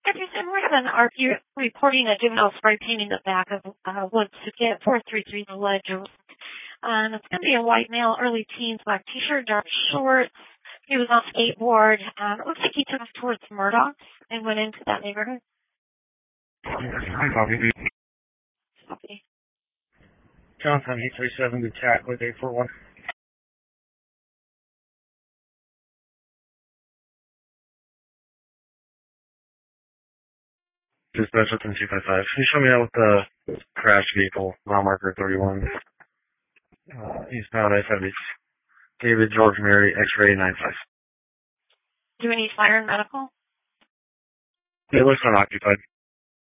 If you said Richmond, are you reporting a juvenile spray painting the back of Woods to get 433 the ledger? It's going to be a white male, early teens, black t-shirt, dark shorts. He was on a skateboard. It looks like he took us towards Murdoch's and went into that neighborhood. Copy. Johnson, 837, good cat with 841. Dispatch up in 255. Can you show me out with the crashed vehicle, mile marker 31? Eastbound I-70. David George Mary, X-ray 95. Do we need fire and medical? It looks unoccupied.